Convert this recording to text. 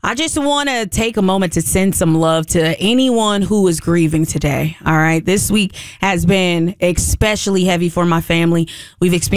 I just want to take a moment to send some love to anyone who is grieving today. All right. This week has been especially heavy for my family. We've experienced